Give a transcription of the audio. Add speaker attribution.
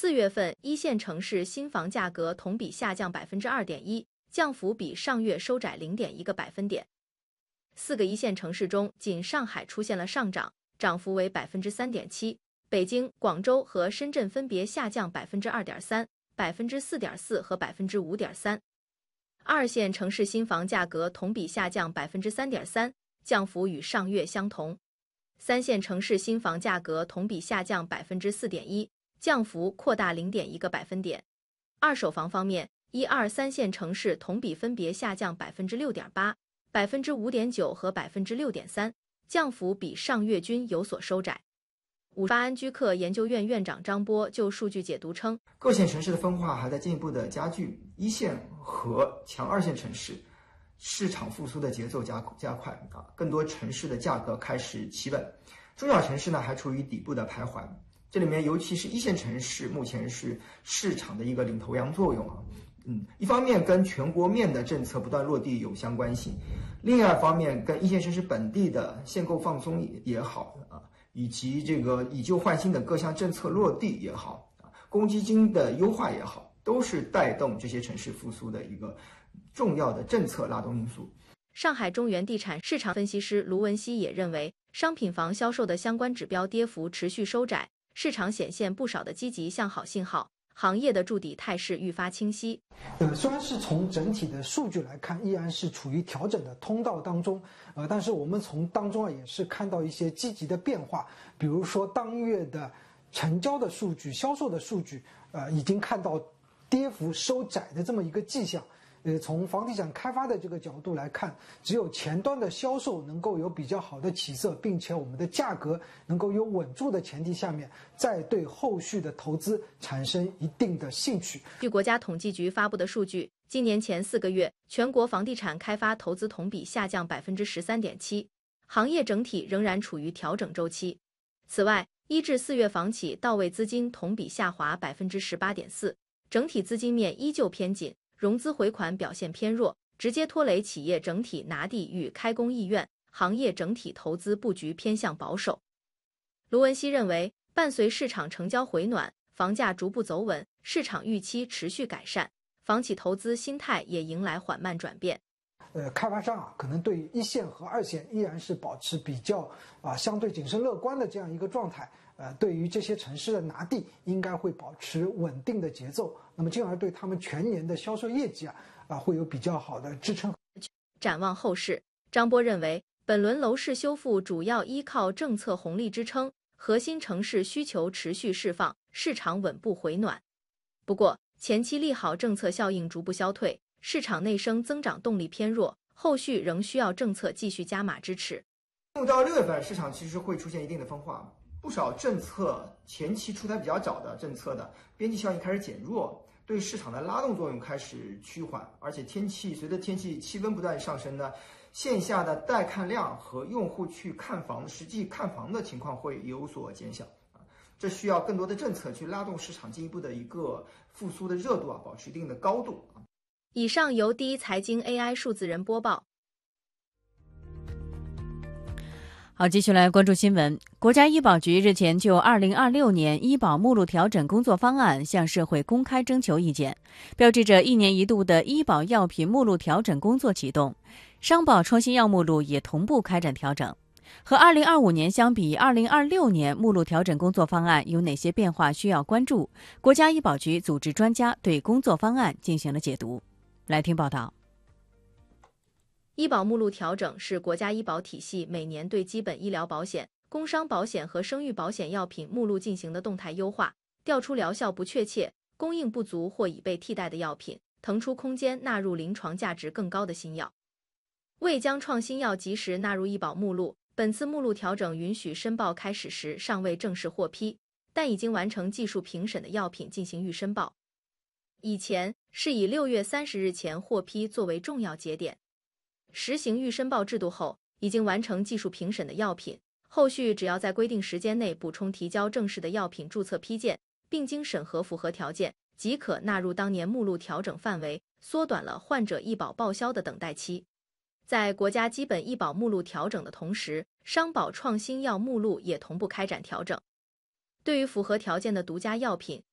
Speaker 1: 4月份一线城市新房价格同比下降 2.1%， 降幅比上月收窄 0.1个百分点。4个一线城市中，仅上海出现了上涨，涨幅为 3.7%， 北京、广州和深圳分别下降 2.3%、4.4% 和 5.3%。2线城市新房价格同比下降 3.3%， 降幅与上月相同。3线城市新房价格同比下降 4.1%， 降幅扩大 0.1个百分点。二手房方面，1、2、3线城市同比分别下降 6.8%、5.9% 和 6.3%， 降幅比上月均有所收窄。巴安居客研究院院长张波就数据解读称，
Speaker 2: 各线城市的分化还在进一步的加剧，一线和强2线城市市场复苏的节奏加快更多城市的价格开始企稳，中小城市呢还处于底部的徘徊。这里面尤其是一线城市目前是市场的一个领头羊作用一方面跟全国面的政策不断落地有相关性，另外一方面跟一线城市本地的限购放松也好以及这个以旧换新的各项政策落地也好公积金的优化也好，都是带动这些城市复苏的一个重要的政策拉动因素。
Speaker 1: 上海中原地产市场分析师卢文熙也认为，商品房销售的相关指标跌幅持续收窄，市场显现不少的积极向好信号，行业的筑底态势愈发清晰。
Speaker 3: 虽然是从整体的数据来看，依然是处于调整的通道当中，但是我们从当中也是看到一些积极的变化，比如说当月的成交的数据、销售的数据，已经看到跌幅收窄的这么一个迹象。从房地产开发的这个角度来看，只有前端的销售能够有比较好的起色，并且我们的价格能够有稳住的前提下面，再对后续的投资产生一定的兴趣。
Speaker 1: 据国家统计局发布的数据，今年前4个月，全国房地产开发投资同比下降 13.7%， 行业整体仍然处于调整周期。此外，1至4月房企到位资金同比下滑 18.4%， 整体资金面依旧偏紧，融资回款表现偏弱，直接拖累企业整体拿地与开工意愿，行业整体投资布局偏向保守。卢文熙认为，伴随市场成交回暖，房价逐步走稳，市场预期持续改善，房企投资心态也迎来缓慢转变。
Speaker 3: 开发商可能对于1线和2线依然是保持比较相对谨慎乐观的这样一个状态。对于这些城市的拿地应该会保持稳定的节奏，那么进而对他们全年的销售业绩会有比较好的支撑。
Speaker 1: 展望后市，张波认为，本轮楼市修复主要依靠政策红利支撑，核心城市需求持续释放，市场稳步回暖。不过，前期利好政策效应逐步消退，市场内生增长动力偏弱，后续仍需要政策继续加码支持。
Speaker 2: 到6月份，市场其实会出现一定的分化，不少政策前期出台比较早的政策的边际效应开始减弱，对市场的拉动作用开始趋缓，而且随着天气气温不断上升呢，线下的带看量和用户去看房实际看房的情况会有所减小这需要更多的政策去拉动市场进一步的一个复苏的热度保持一定的高度
Speaker 1: 以上由第一财经 AI 数字人播报。
Speaker 4: 好，继续来关注新闻。国家医保局日前就2026年医保目录调整工作方案向社会公开征求意见，标志着1年1度的医保药品目录调整工作启动。商保创新药目录也同步开展调整。和2025年相比，2026年目录调整工作方案有哪些变化需要关注？国家医保局组织专家对工作方案进行了解读。来听报道。
Speaker 1: 医保目录调整是国家医保体系每年对基本医疗保险、工伤保险和生育保险药品目录进行的动态优化，调出疗效不确切、供应不足或已被替代的药品，腾出空间纳入临床价值更高的新药。为将创新药及时纳入医保目录，本次目录调整允许申报开始时尚未正式获批，但已经完成技术评审的药品进行预申报。以前是以6月30日前获批作为重要节点。实行预申报制度后，已经完成技术评审的药品，后续只要在规定时间内补充提交正式的药品注册批件，并经审核符合条件，即可纳入当年目录调整范围，缩短了患者医保报销的等待期。在国家基本医保目录调整的同时，商保创新药目录也同步开展调整。对于符合条件的独家药品，